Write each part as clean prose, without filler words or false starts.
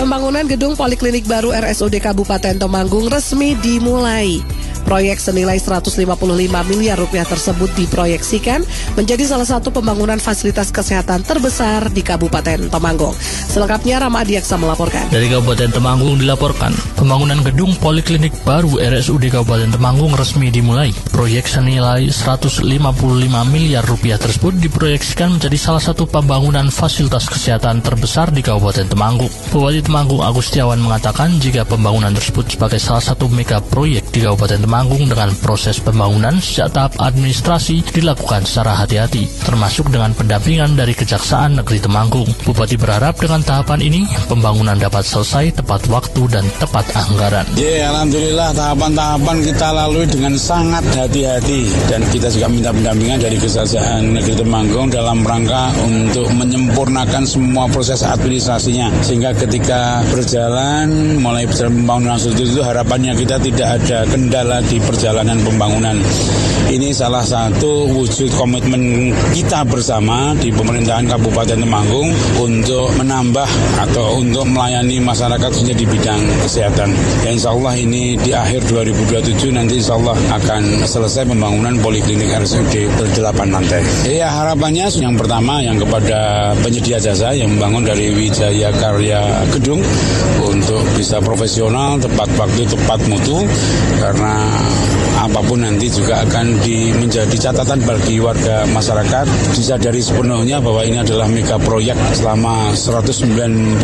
Pembangunan gedung Poliklinik baru RSUD Kabupaten Temanggung resmi dimulai. Proyek senilai 155 miliar rupiah tersebut diproyeksikan menjadi salah satu pembangunan fasilitas kesehatan terbesar di Kabupaten Temanggung. Selengkapnya Rama Adiaksa melaporkan. Dari Kabupaten Temanggung dilaporkan, pembangunan gedung Poliklinik baru RSUD Kabupaten Temanggung resmi dimulai. Proyek senilai 155 miliar rupiah tersebut diproyeksikan menjadi salah satu pembangunan fasilitas kesehatan terbesar di Kabupaten Temanggung. Bupati Temanggung Agustiawan mengatakan jika pembangunan tersebut sebagai salah satu mega proyek di Kabupaten Temanggung dengan proses pembangunan sejak tahap administrasi dilakukan secara hati-hati, termasuk dengan pendampingan dari Kejaksaan Negeri Temanggung. Bupati berharap dengan tahapan ini pembangunan dapat selesai tepat waktu dan tepat anggaran. Alhamdulillah tahapan-tahapan kita lalui dengan sangat hati-hati dan kita juga minta pendampingan dari Kejaksaan Negeri Temanggung dalam rangka untuk menyempurnakan semua proses administrasinya sehingga ketika berjalan mulai pembangunan itu harapannya kita tidak ada kendala di perjalanan pembangunan. Ini salah satu wujud komitmen kita bersama di pemerintahan Kabupaten Temanggung untuk menambah atau untuk melayani masyarakat khususnya di bidang kesehatan. Ya, insya Allah ini di akhir 2027 nanti insya Allah akan selesai pembangunan Poliklinik RSUD 8 lantai. Ya harapannya yang pertama yang kepada penyedia jasa yang membangun dari Wijaya Karya Gedung untuk bisa profesional, tepat waktu, tepat mutu, karena apapun nanti juga akan menjadi catatan bagi warga masyarakat disadari sepenuhnya bahwa ini adalah mega proyek selama 191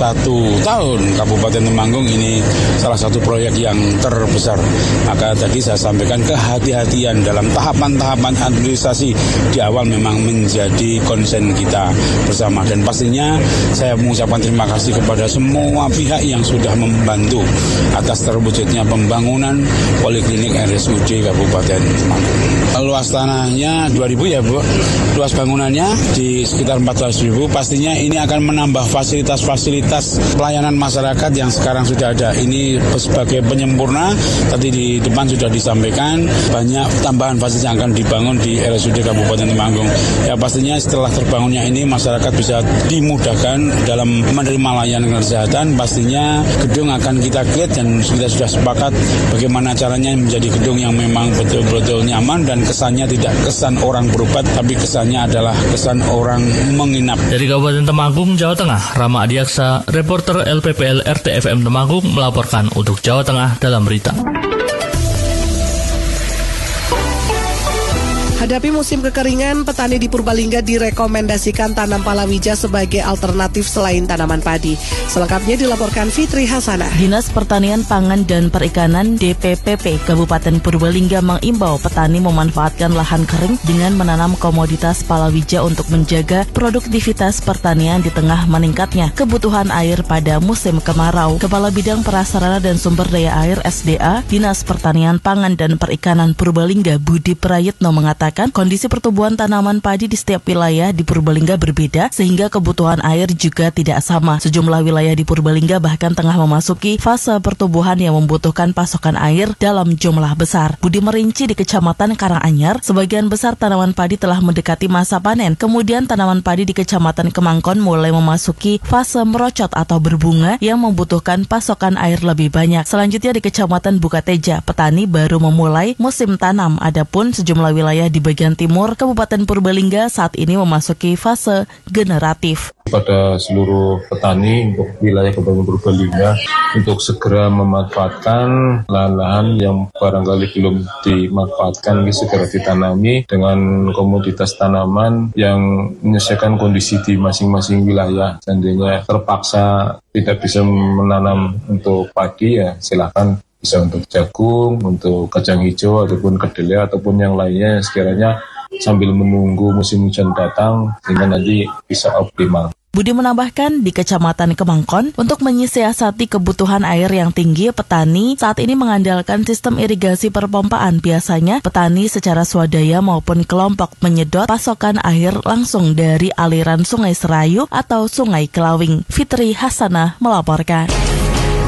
tahun Kabupaten Temanggung. Ini salah satu proyek yang terbesar. Maka tadi saya sampaikan kehati-hatian dalam tahapan-tahapan administrasi di awal memang menjadi konsen kita bersama, dan pastinya saya mengucapkan terima kasih kepada semua pihak yang sudah membantu atas terwujudnya pembangunan Poliklinik RSUD Kabupaten Temanggung. Luas tanahnya 2.000 ya Bu. Luas bangunannya di sekitar 14.000. Pastinya ini akan menambah fasilitas-fasilitas pelayanan masyarakat yang sekarang sudah ada. Ini sebagai penyempurna. Tadi di depan sudah disampaikan banyak tambahan fasilitas yang akan dibangun di RSUD Kabupaten Temanggung. Ya pastinya setelah terbangunnya ini masyarakat bisa dimudahkan dalam menerima layanan kesehatan. Pastinya gedung akan kita create dan kita sudah sepakat bagaimana caranya menjadi gedung yang memang betul-betul nyaman dan kesannya tidak kesan orang berobat, tapi kesannya adalah kesan orang menginap. Dari Kabupaten Temanggung, Jawa Tengah, Rama Adiaksa, reporter LPPL RTFM Temanggung melaporkan untuk Jawa Tengah dalam berita. Hadapi musim kekeringan, petani di Purbalingga direkomendasikan tanam palawija sebagai alternatif selain tanaman padi. Selengkapnya dilaporkan Fitri Hasanah. Dinas Pertanian Pangan dan Perikanan DPPP Kabupaten Purbalingga mengimbau petani memanfaatkan lahan kering dengan menanam komoditas palawija untuk menjaga produktivitas pertanian di tengah meningkatnya kebutuhan air pada musim kemarau. Kepala Bidang Prasarana dan Sumber Daya Air SDA Dinas Pertanian Pangan dan Perikanan Purbalingga Budi Prayitno mengatakan kondisi pertumbuhan tanaman padi di setiap wilayah di Purbalingga berbeda sehingga kebutuhan air juga tidak sama. Sejumlah wilayah di Purbalingga bahkan tengah memasuki fase pertumbuhan yang membutuhkan pasokan air dalam jumlah besar. Budi merinci di Kecamatan Karanganyar, sebagian besar tanaman padi telah mendekati masa panen. Kemudian tanaman padi di Kecamatan Kemangkon mulai memasuki fase merocot atau berbunga yang membutuhkan pasokan air lebih banyak. Selanjutnya di Kecamatan Bukateja, petani baru memulai musim tanam. Adapun sejumlah wilayah di bagian timur Kabupaten Purbalingga saat ini memasuki fase generatif. Pada seluruh petani untuk wilayah Kabupaten Purbalingga untuk segera memanfaatkan lahan-lahan yang barangkali belum dimanfaatkan, segera ditanami dengan komoditas tanaman yang menyesuaikan kondisi di masing-masing wilayah. Seandainya terpaksa tidak bisa menanam untuk padi, ya silakan bisa untuk jagung, untuk kacang hijau, ataupun kedelai, ataupun yang lainnya sekiranya sambil menunggu musim hujan datang sehingga nanti bisa optimal. Budi menambahkan di Kecamatan Kemangkon untuk menyiasati kebutuhan air yang tinggi, petani saat ini mengandalkan sistem irigasi perpompaan. Biasanya petani secara swadaya maupun kelompok menyedot pasokan air langsung dari aliran Sungai Serayu atau Sungai Kelawing. Fitri Hasanah melaporkan.